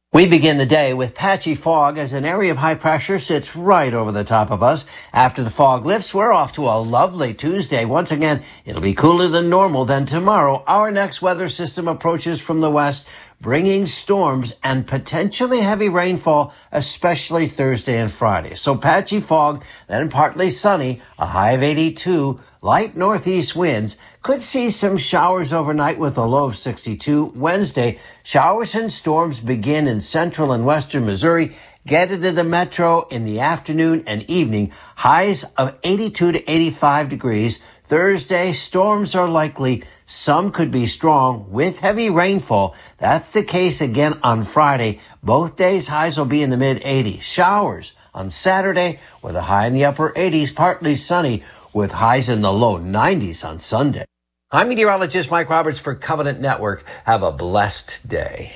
We begin the day with patchy fog as an area of high pressure sits right over the top of us. After the fog lifts, we're off to a lovely Tuesday. Once again, it'll be cooler than normal. Then tomorrow, our next weather system approaches from the west, bringing storms and potentially heavy rainfall, especially Thursday and Friday. So patchy fog, then partly sunny, a high of 82, light northeast winds. Could see some showers overnight with a low of 62. Wednesday, showers and storms begin in central and western Missouri, get into the metro in the afternoon and evening, highs of 82 to 85 degrees. Thursday, storms are likely. Some could be strong with heavy rainfall. That's the case again on Friday. Both days, highs will be in the mid-80s. Showers on Saturday with a high in the upper 80s, partly sunny with highs in the low 90s on Sunday. I'm meteorologist Mike Roberts for Covenant Network. Have a blessed day.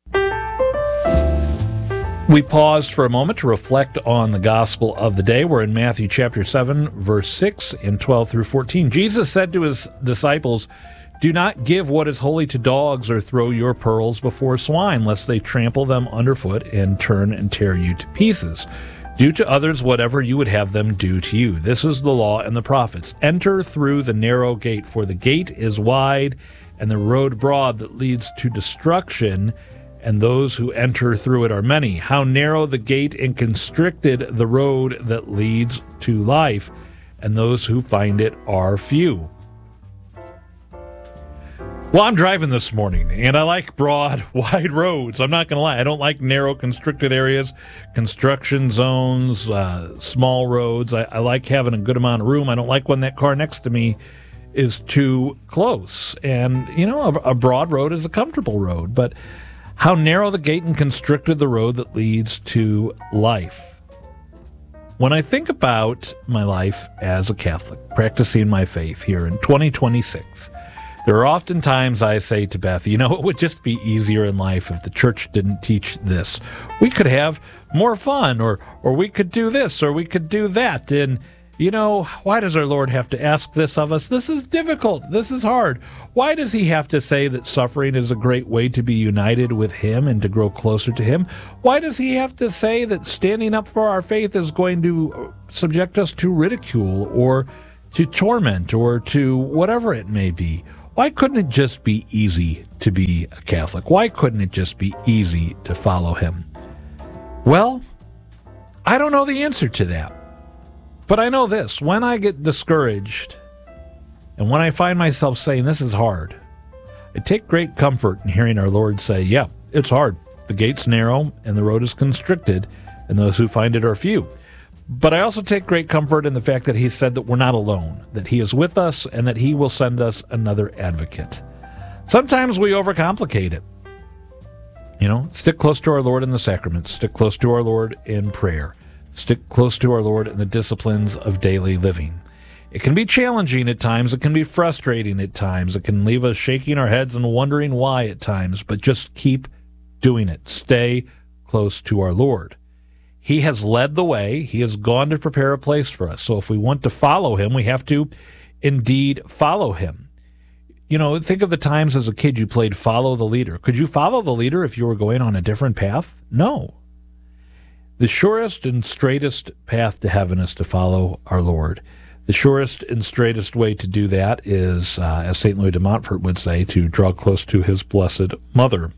We paused for a moment to reflect on the gospel of the day. We're in Matthew chapter 7, verse 6 and 12 through 14. Jesus said to his disciples, "Do not give what is holy to dogs or throw your pearls before swine, lest they trample them underfoot and turn and tear you to pieces. Do to others whatever you would have them do to you. This is the law and the prophets. Enter through the narrow gate, for the gate is wide and the road broad that leads to destruction, and those who enter through it are many. How narrow the gate and constricted the road that leads to life, and those who find it are few." Well, I'm driving this morning, and I like broad, wide roads. I'm not going to lie. I don't like narrow, constricted areas, construction zones, small roads. I like having a good amount of room. I don't like when that car next to me is too close. And, you know, a broad road is a comfortable road. But how narrow the gate and constricted the road that leads to life. When I think about my life as a Catholic, practicing my faith here in 2026, there are often times I say to Beth, you know, it would just be easier in life if the church didn't teach this. We could have more fun, or we could do this, or we could do that. And, you know, why does our Lord have to ask this of us? This is difficult. This is hard. Why does he have to say that suffering is a great way to be united with him and to grow closer to him? Why does he have to say that standing up for our faith is going to subject us to ridicule or to torment or to whatever it may be? Why couldn't it just be easy to be a Catholic? Why couldn't it just be easy to follow him? Well, I don't know the answer to that. But I know this. When I get discouraged and when I find myself saying this is hard, I take great comfort in hearing our Lord say, yeah, it's hard. The gate's narrow and the road is constricted, and those who find it are few. But I also take great comfort in the fact that he said that we're not alone, that he is with us, and that he will send us another advocate. Sometimes we overcomplicate it. You know, stick close to our Lord in the sacraments, stick close to our Lord in prayer, stick close to our Lord in the disciplines of daily living. It can be challenging at times, it can be frustrating at times, it can leave us shaking our heads and wondering why at times, but just keep doing it. Stay close to our Lord. He has led the way. He has gone to prepare a place for us. So if we want to follow him, we have to indeed follow him. You know, think of the times as a kid you played follow the leader. Could you follow the leader if you were going on a different path? No. The surest and straightest path to heaven is to follow our Lord. The surest and straightest way to do that is, as St. Louis de Montfort would say, to draw close to his blessed mother.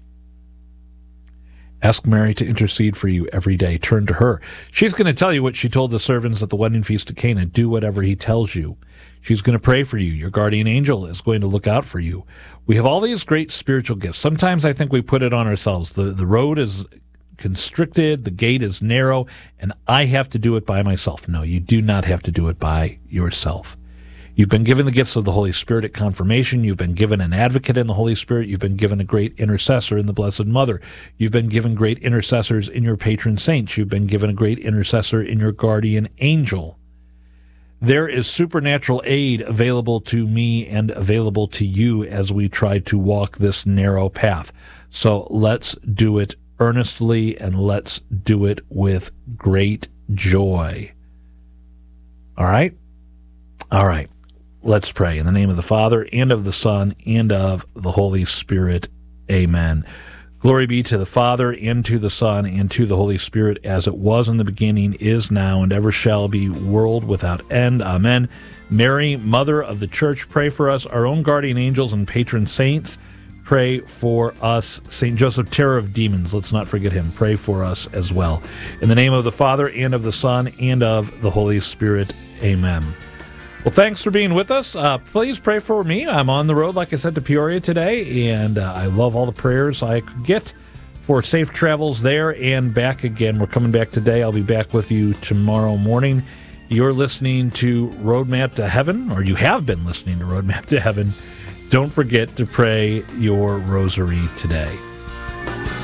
Ask Mary to intercede for you every day. Turn to her. She's going to tell you what she told the servants at the wedding feast of Cana. Do whatever he tells you. She's going to pray for you. Your guardian angel is going to look out for you. We have all these great spiritual gifts. Sometimes I think we put it on ourselves. The road is constricted, the gate is narrow, and I have to do it by myself. No, you do not have to do it by yourself. You've been given the gifts of the Holy Spirit at confirmation. You've been given an advocate in the Holy Spirit. You've been given a great intercessor in the Blessed Mother. You've been given great intercessors in your patron saints. You've been given a great intercessor in your guardian angel. There is supernatural aid available to me and available to you as we try to walk this narrow path. So let's do it earnestly and let's do it with great joy. All right? All right. Let's pray. In the name of the Father, and of the Son, and of the Holy Spirit. Amen. Glory be to the Father, and to the Son, and to the Holy Spirit, as it was in the beginning, is now, and ever shall be, world without end. Amen. Mary, Mother of the Church, pray for us. Our own guardian angels and patron saints, pray for us. St. Joseph, terror of demons, let's not forget him. Pray for us as well. In the name of the Father, and of the Son, and of the Holy Spirit. Amen. Well, thanks for being with us. Please pray for me. I'm on the road, like I said, to Peoria today, and I love all the prayers I could get for safe travels there and back again. We're coming back today. I'll be back with you tomorrow morning. You're listening to Roadmap to Heaven, or you have been listening to Roadmap to Heaven. Don't forget to pray your rosary today.